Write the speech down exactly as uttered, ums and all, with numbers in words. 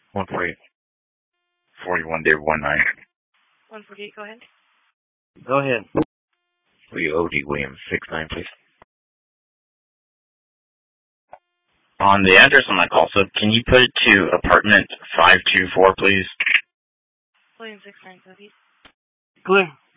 one forty-eight. forty-one, David, one nine. one forty-eight, go ahead. Go ahead. Leo O D Williams, six nine, please. On the address on my call, so can you put it to apartment five two four, please? Williams, six nine, Southeast. Clear.